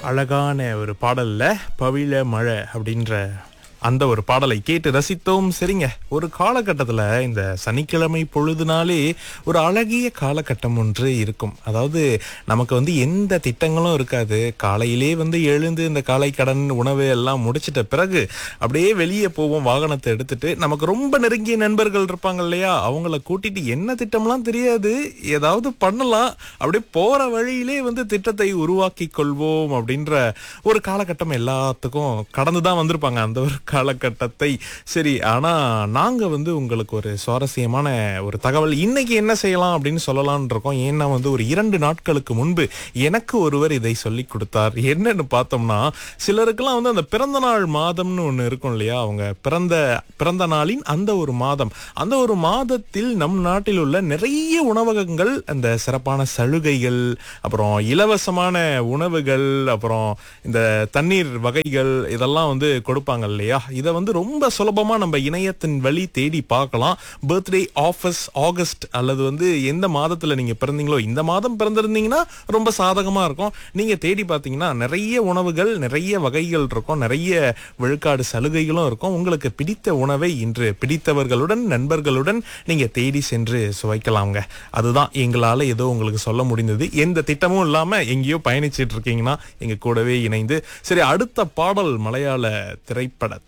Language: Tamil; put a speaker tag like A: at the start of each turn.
A: அழகான ஒரு பாடல்ல பவிழ மழை அப்படின்ற அந்த ஒரு பாடலை கேட்டு ரசித்தோம். சரிங்க, ஒரு காலகட்டத்துல இந்த சனிக்கிழமை பொழுதுனாலே ஒரு அழகிய காலகட்டம் ஒன்று இருக்கும். அதாவது நமக்கு எந்த திட்டங்களும் இருக்காது. காலையிலே எழுந்து இந்த காலை கடன் உணவு எல்லாம் முடிச்சிட்ட பிறகு அப்படியே வெளியே போவோம் வாகனத்தை எடுத்துட்டு. நமக்கு ரொம்ப நெருங்கிய நண்பர்கள் இருப்பாங்க இல்லையா, அவங்கள கூட்டிட்டு என்ன திட்டம்லாம் தெரியாது, ஏதாவது பண்ணலாம், அப்படியே போற வழியிலே திட்டத்தை உருவாக்கி கொள்வோம் அப்படின்ற ஒரு காலகட்டம் எல்லாத்துக்கும் கடந்துதான் வந்திருப்பாங்க அந்த ஒரு காலகட்டத்தை. சரி, ஆனா நாங்க உங்களுக்கு ஒரு சுவாரஸ்யமான ஒரு தகவல் இன்னைக்கு என்ன செய்யலாம் அப்படின்னு சொல்லலாம்னு இருக்கோம். ஏன்னா ஒரு 2 நாட்களுக்கு முன்பு எனக்கு ஒருவர் இதை சொல்லி கொடுத்தார். என்னன்னு பார்த்தோம்னா, சிலருக்கெல்லாம் அந்த பிறந்த நாள் மாதம்னு ஒண்ணு இருக்கும் இல்லையா, அவங்க பிறந்த நாளின் அந்த ஒரு மாதம், அந்த ஒரு மாதத்தில் நம் நாட்டில் உள்ள நிறைய உணவகங்கள் அந்த சிறப்பான சலுகைகள், அப்புறம் இலவசமான உணவுகள், அப்புறம் இந்த தண்ணீர் வகைகள் இதெல்லாம் கொடுப்பாங்க இல்லையா. இதை ரொம்ப சுலபமா நம்ம இணையத்தின் வழி தேடி பார்க்கலாம். பர்த்டே ஆஃபர்ஸ் ஆகஸ்ட் அல்லது எந்த மாதத்துல நீங்க பிறந்தீங்களோ இந்த மாதம் பிறந்திருந்தீங்கன்னா ரொம்ப சாதகமா இருக்கும். நீங்க தேடி பார்த்தீங்கன்னா நிறைய உணவுகள், நிறைய வகைகள் இருக்கும், நிறைய விழுக்காடு சலுகைகளும் இருக்கும். உங்களுக்கு பிடித்த உணவை இன்று பிடித்தவர்களுடன் நண்பர்களுடன் நீங்க தேடி சென்று சுவைக்கலாங்க. அதுதான் எங்களால ஏதோ உங்களுக்கு சொல்ல முடிந்தது. எந்த திட்டமும் இல்லாம எங்கேயோ பயணிச்சிட்டு இருக்கீங்கன்னா எங்க கூடவே இணைந்து. சரி, அடுத்த பாடல் மலையாள திரைப்பட